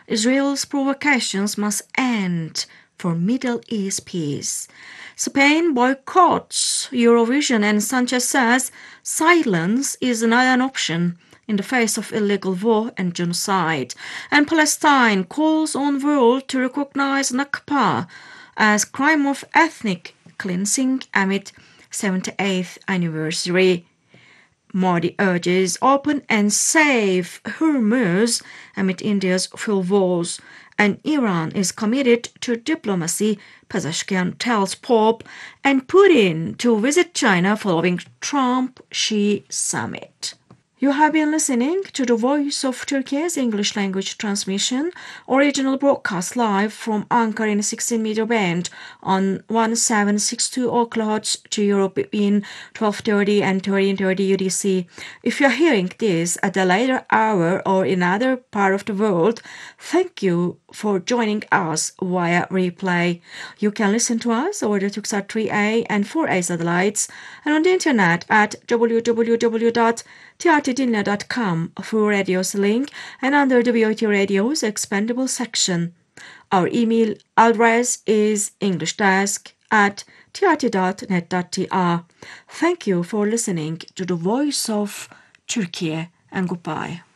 Israel's provocations must end for Middle East peace. Spain boycotts Eurovision and Sanchez says silence is not an option in the face of illegal war and genocide. And Palestine calls on world to recognize Nakba as crime of ethnic cleansing amid 78th anniversary. Modi urges open and safe Hormuz amid India's fuel wars, and Iran is committed to diplomacy, Pezeshkian tells Pope, and Putin to visit China following Trump-Xi summit. You have been listening to the Voice of Turkey's English language transmission, original broadcast live from Ankara in 16 meter band on 1762 kHz to Europe between 12:30 and 13:30 UTC. If you are hearing this at a later hour or in another part of the world, thank you for joining us via replay. You can listen to us over the Turksat 3A and 4A satellites and on the internet at www.trtdinner.com through Radio's link and under the VOT Radio's expandable section. Our email address is englishdesk@trt.net.tr. Thank you for listening to the Voice of Turkey and goodbye.